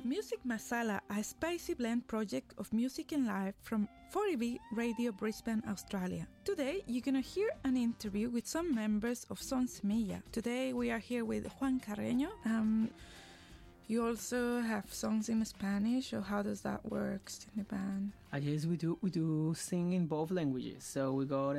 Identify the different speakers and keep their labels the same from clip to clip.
Speaker 1: Music Masala, a spicy blend project of music and life from 40B Radio Brisbane, Australia. Today, you're going to hear an interview with some members of Son Semilla. Today, we are here with Juan Carreño. You also have songs in Spanish, or how does that work in the band?
Speaker 2: Yes, we do sing in both languages. So we got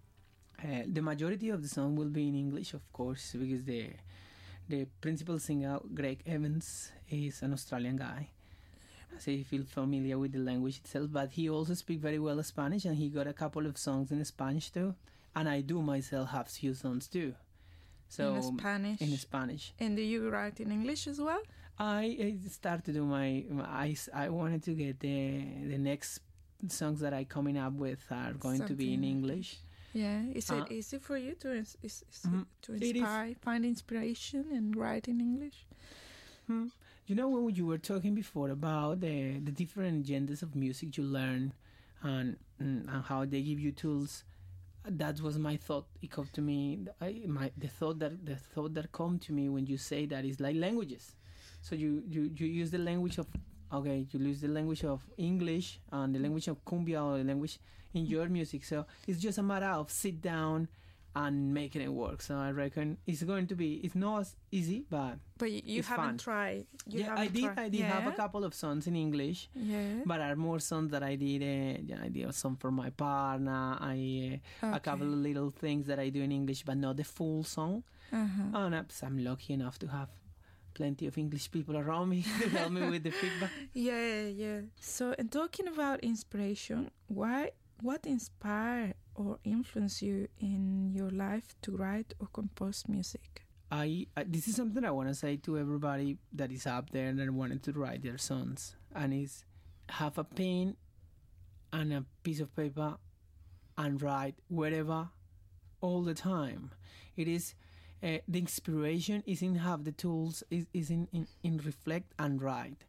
Speaker 2: the majority of the song will be in English, of course, because the principal singer, Greg Evans, is an Australian guy. So he feels familiar with the language itself, but he also speaks very well Spanish, and he got a couple of songs in Spanish too. And I do myself have few songs too. So
Speaker 1: in Spanish?
Speaker 2: In Spanish.
Speaker 1: And do you write in English as well?
Speaker 2: I started to do I wanted to get the next songs that I coming up with are going to be in English.
Speaker 1: Yeah, is it easy for you to inspire, find inspiration and write in English?
Speaker 2: You know, when you were talking before about the different genders of music you learn and how they give you tools, that was my thought. It came to me. The thought that come to me when you say that is like languages. So you use the language of. Okay, you use the language of English and the language of cumbia or the language in your music. So it's just a matter of sit down and making it work. So I reckon it's going to be. It's not as easy, but
Speaker 1: you haven't
Speaker 2: fun.
Speaker 1: tried.
Speaker 2: I did have a couple of songs in English.
Speaker 1: Yeah.
Speaker 2: But are more songs that I did. I did a song for my partner. A couple of little things that I do in English, but not the full song. And I'm lucky enough to have plenty of English people around me to help me with the feedback.
Speaker 1: Yeah. So, and talking about inspiration, what inspired or influenced you in your life to write or compose music?
Speaker 2: This is something I want to say to everybody that is up there that wanted to write their songs, and is have a pen and a piece of paper and write wherever, all the time. It is. The inspiration is in have the tools, is in reflect and write.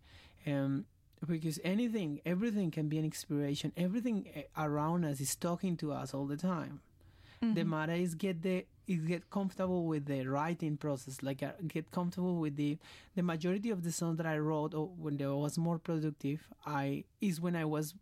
Speaker 2: Because everything can be an inspiration. Everything around us is talking to us all the time. Mm-hmm. The matter is get comfortable with the writing process. Like get comfortable with the majority of the songs that I wrote, or when I was more productive, when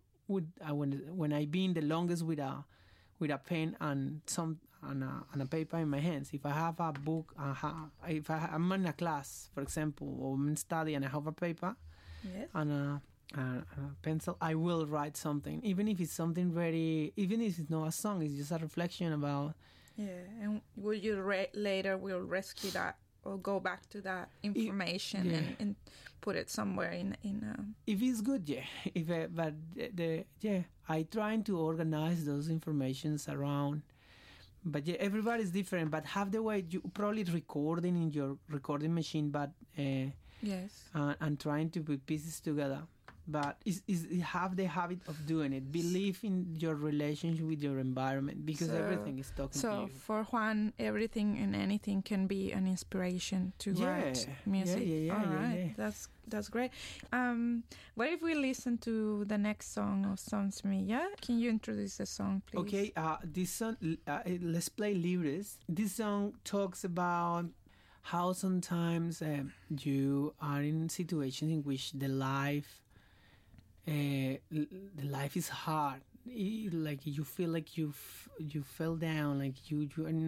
Speaker 2: I been the longest with a pen and a paper in my hands. If I have a book, if I'm in a class, for example, or I'm in study and I have a paper and a pencil, I will write something, even if it's something even if it's not a song, it's just a reflection about.
Speaker 1: Yeah, and will you later will rescue that or go back to that information and put it somewhere in
Speaker 2: If it's good, yeah. I trying to organize those informations around. But yeah, everybody's different. But half the way you probably recording in your recording machine, but
Speaker 1: yes,
Speaker 2: and trying to put pieces together. But have the habit of doing it. Believe in your relationship with your environment, because everything is talking to you.
Speaker 1: So for Juan, everything and anything can be an inspiration to write music.
Speaker 2: Yeah.
Speaker 1: That's great. What if we listen to the next song of Son Semilla? Can you introduce the song, please?
Speaker 2: Okay. This song, let's play Libres. This song talks about how sometimes you are in situations in which the life is hard. Like you feel like you fell down, like you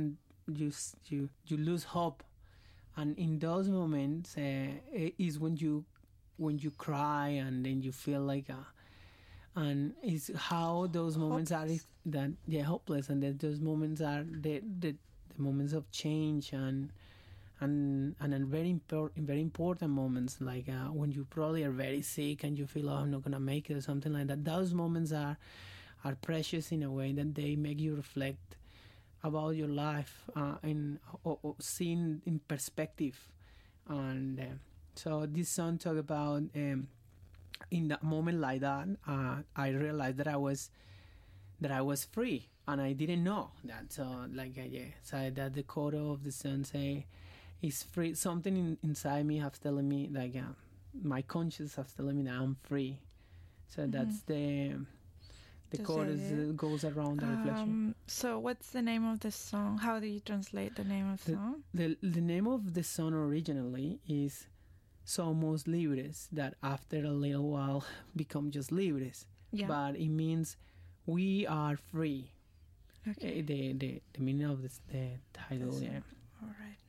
Speaker 2: lose hope, and in those moments is when you cry, and then you feel like and it's how those moments hopeless. Hopeless, and that those moments are the moments of change and very important moments, like when you probably are very sick and you feel, I'm not gonna make it, or something like that. Those moments are precious in a way that they make you reflect about your life or seen in perspective. And so this song talk about in that moment like that, I realized that I was free, and I didn't know that. So so that the chorus of the song say, "It's free." Something inside me has telling me, like my conscience has telling me that I'm free. So that's the chorus goes around the reflection.
Speaker 1: So what's the name of the song? How do you translate the name of the song?
Speaker 2: The name of the song originally is somos libres, that after a little while become just libres.
Speaker 1: Yeah.
Speaker 2: But it means we are free.
Speaker 1: Okay.
Speaker 2: The meaning of the title, yeah.
Speaker 1: All right.